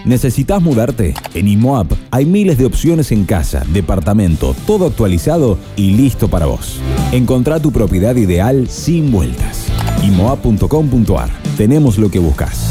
¿Necesitas mudarte? En IMOAP hay miles de opciones en casa, departamento, todo actualizado y listo para vos. Encontrá tu propiedad ideal sin vueltas. IMOAP.com.ar. Tenemos lo que buscas.